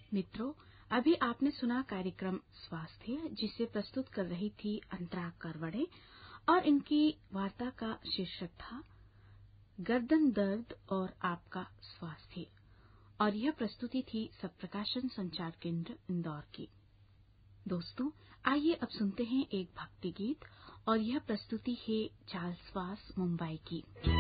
मित्रों, अभी आपने सुना कार्यक्रम स्वास्थ्य, जिसे प्रस्तुत कर रही थी अंतरा करवड़े और इनकी वार्ता का शीर्षक था गर्दन दर्द और आपका स्वास्थ्य। और यह प्रस्तुति थी सत्प्रकाशन संचार केंद्र इंदौर की। दोस्तों, आइए अब सुनते हैं एक भक्ति गीत और यह प्रस्तुति है चार्ल्स वास मुंबई की।